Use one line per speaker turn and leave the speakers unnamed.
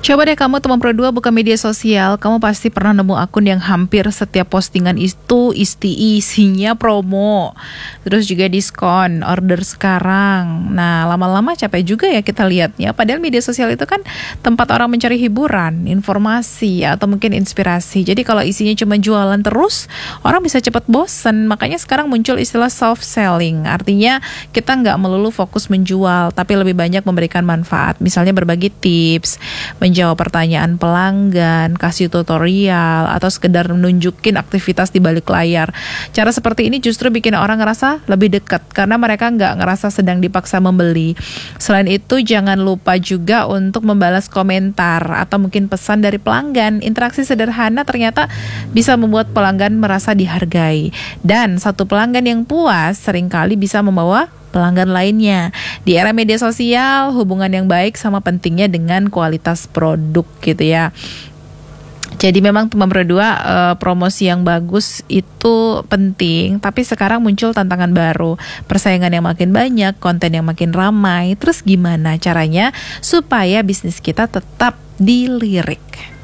Coba deh kamu teman Pro2 buka media sosial, kamu pasti pernah nemu akun yang hampir setiap postingan itu isinya promo, terus juga diskon, order sekarang. Nah, lama-lama capek juga ya kita lihatnya. Padahal media sosial itu kan tempat orang mencari hiburan, informasi, atau mungkin inspirasi. Jadi kalau isinya cuma jualan terus, orang bisa cepat bosen. Makanya sekarang muncul istilah soft selling. Artinya kita nggak melulu fokus menjual, tapi lebih banyak memberikan manfaat. Misalnya berbagi tips, menjawab pertanyaan pelanggan, kasih tutorial, atau sekedar nunjukin aktivitas di balik layar. Cara seperti ini justru bikin orang ngerasa lebih dekat karena mereka nggak ngerasa sedang dipaksa membeli. Selain itu, jangan lupa juga untuk membalas komentar atau mungkin pesan dari pelanggan. Interaksi sederhana ternyata bisa membuat pelanggan merasa dihargai. Dan satu pelanggan yang puas seringkali bisa membawa pelanggan lainnya. Di era media sosial, hubungan yang baik sama pentingnya dengan kualitas produk gitu ya. Jadi memang teman Pro2 promosi yang bagus itu penting, tapi sekarang muncul tantangan baru, persaingan yang makin banyak, konten yang makin ramai. Terus gimana caranya supaya bisnis kita tetap dilirik?